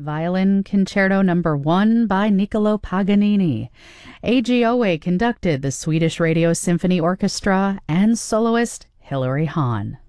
Violin Concerto No. 1 by Niccolo Paganini. AGOA conducted the Swedish Radio Symphony Orchestra and soloist Hilary Hahn.